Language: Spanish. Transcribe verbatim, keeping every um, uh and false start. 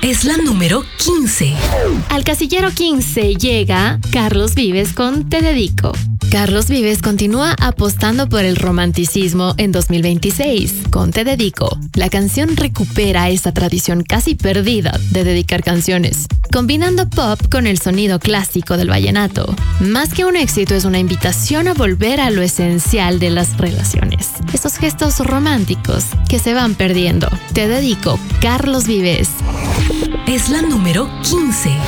Es la número quince. Al casillero quince llega Carlos Vives con Te Dedico. Carlos Vives continúa apostando por el romanticismo en dos mil veintiséis con Te Dedico. La canción recupera esa tradición casi perdida de dedicar canciones, combinando pop con el sonido clásico del vallenato. Más que un éxito, es una invitación a volver a lo esencial de las relaciones, esos gestos románticos que se van perdiendo. Te Dedico, Carlos Vives. Es la número quince.